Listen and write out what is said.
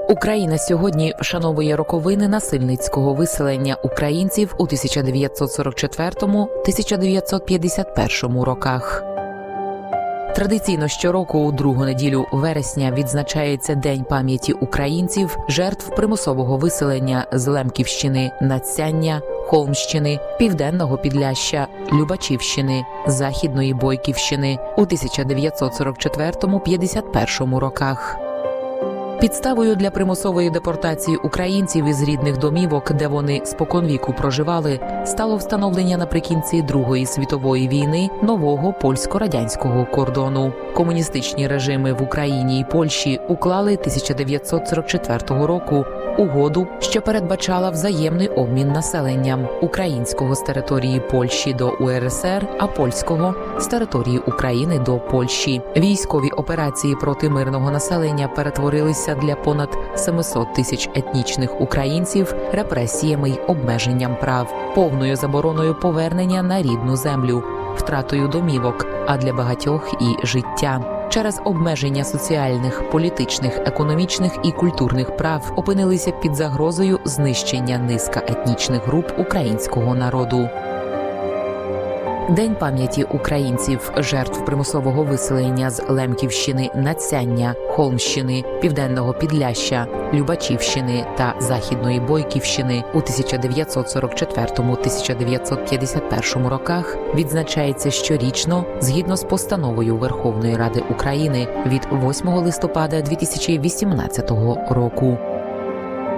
Україна сьогодні вшановує роковини насильницького виселення українців у 1944-1951 роках. Традиційно щороку у другу неділю вересня відзначається День пам'яті українців, жертв примусового виселення з Лемківщини, Надсяння, Холмщини, Південного Підляшшя, Любачівщини, Західної Бойківщини у 1944-51 роках. Підставою для примусової депортації українців із рідних домівок, де вони споконвіку проживали, стало встановлення наприкінці Другої світової війни нового польсько-радянського кордону. Комуністичні режими в Україні і Польщі уклали 1944 року угоду, що передбачала взаємний обмін населенням українського з території Польщі до УРСР, а польського з території України до Польщі. Військові операції проти мирного населення перетворилися для понад 700 тисяч етнічних українців репресіями й обмеженням прав, повною забороною повернення на рідну землю, втратою домівок, а для багатьох і життя. Через обмеження соціальних, політичних, економічних і культурних прав опинилися під загрозою знищення низка етнічних груп українського народу. День пам'яті українців, жертв примусового виселення з Лемківщини, Надсяння, Холмщини, Південного Підляшшя, Любачівщини та Західної Бойківщини у 1944-1951 роках відзначається щорічно згідно з постановою Верховної Ради України від 8 листопада 2018 року.